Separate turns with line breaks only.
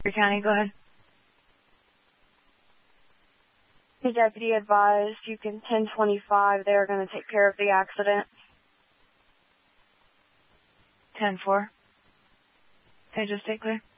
County, go ahead.
The deputy advised you can 1025. They are going to take care of the accident.
10-4. Okay, just stay clear.